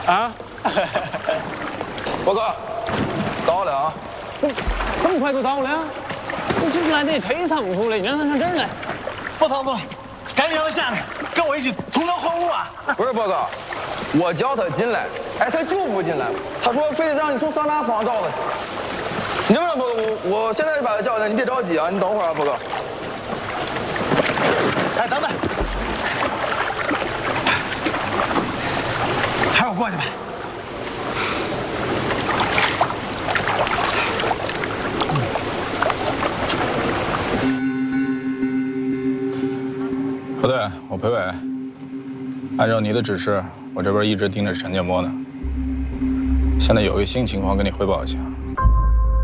啊？ 报告，到了啊！ 这么快就到了呀？这还得推上出来，你让他上这儿来。 不疼不疼，赶紧让他下来，跟我一起同流合污啊！ 不是报告，我叫他进来，哎，他就不进来。他说非得让你从桑拿房找他去。你这么着，报告，我现在就把他叫来，你别着急啊，你等会儿啊，报告。 哎，等等，还是我过去吧。 何队，我裴伟，按照你的指示，我这边一直盯着陈建波呢。现在有一新情况跟你汇报一下。